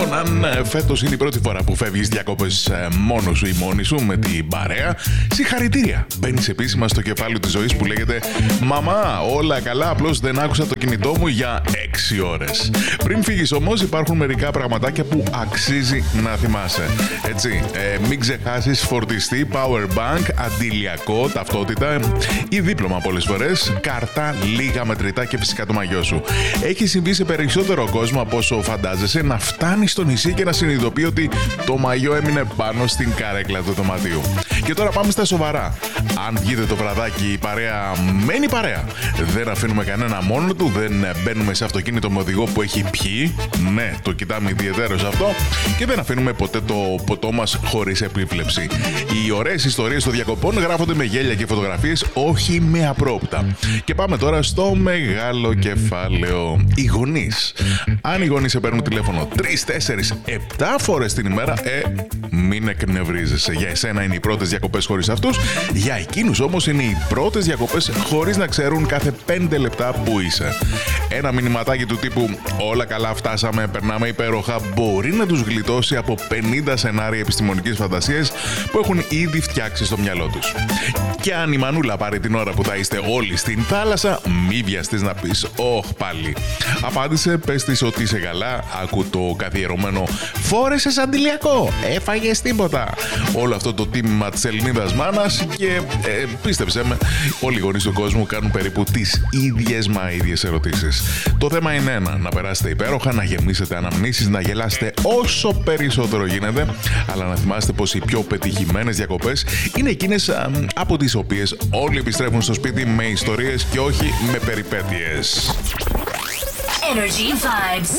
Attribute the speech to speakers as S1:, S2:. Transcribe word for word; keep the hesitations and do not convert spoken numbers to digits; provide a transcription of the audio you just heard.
S1: Λοιπόν, αν φέτος είναι η πρώτη φορά που φεύγεις διακόπες μόνος σου ή μόνη σου με την παρέα, συγχαρητήρια. Μπαίνεις επίσημα στο κεφάλαιο της ζωής που λέγεται «Μαμά, όλα καλά, απλώς δεν άκουσα το κινητό μου για έξι ώρες». Πριν φύγεις όμως, υπάρχουν μερικά πραγματάκια που αξίζει να θυμάσαι. Έτσι, ε, μην ξεχάσεις φορτιστή, power bank, αντιλιακό, ταυτότητα ή δίπλωμα πολλές φορές, κάρτα, λίγα μετρητά και φυσικά το μαγιό σου. Έχει συμβεί σε περισσότερο κόσμο από όσο φαντάζεσαι να φτάνει στο νησί και να συνειδητοποιεί ότι το μαγιό έμεινε πάνω στην καρέκλα του δωματίου. Και τώρα πάμε στα σοβαρά. Αν βγείτε το βραδάκι, η παρέα μένει παρέα. Δεν αφήνουμε κανένα μόνο του, δεν μπαίνουμε σε αυτοκίνητο με οδηγό που έχει πιει. Ναι, το κοιτάμε ιδιαιτέρως αυτό. Και δεν αφήνουμε ποτέ το ποτό μας χωρίς επίβλεψη. Οι ωραίες ιστορίες των διακοπών γράφονται με γέλια και φωτογραφίες, όχι με απρόπτα. Και πάμε τώρα στο μεγάλο κεφάλαιο. Οι γονείς. Αν οι γονείς σε παίρνουν τηλέφωνο τρεις, τέσσερις, επτά φορές την ημέρα, ε, μην εκνευρίζεσαι. Για εσένα είναι οι πρώτες διακοπές χωρίς αυτούς. Για εκείνους όμως είναι οι πρώτες διακοπές χωρίς να ξέρουν κάθε πέντε λεπτά που είσαι. Ένα μηνυματάκι του τύπου «Όλα καλά, φτάσαμε, περνάμε υπέροχα» μπορεί να τους γλιτώσει από πενήντα σενάρια επιστημονικής φαντασίας που έχουν ήδη φτιάξει στο μυαλό τους. Και αν η μανούλα πάρει την ώρα που θα είστε όλοι στην θάλασσα, μη βιαστείς να πεις «Ωχ, πάλι». Απάντησε, πες της ότι είσαι καλά, άκου το καθιερωμένο «Φόρεσες αντιλιακό, έφαγες τίποτα». Όλο αυτό το τίμημα της Ελληνίδας μάνας και ε, πίστεψέ με, όλοι οι γονείς του κόσμου κάνουν περίπου τις ίδιες μα ίδιες ερωτήσεις. Το θέμα είναι ένα, να περάσετε υπέροχα, να γεμίσετε αναμνήσεις, να γελάσετε όσο περισσότερο γίνεται, αλλά να θυμάστε πως οι πιο πετυχημένες διακοπές είναι εκείνες α, από τις οποίες όλοι επιστρέφουν στο σπίτι με ιστορίες και όχι με περιπέτειες.
S2: Energy Vibes.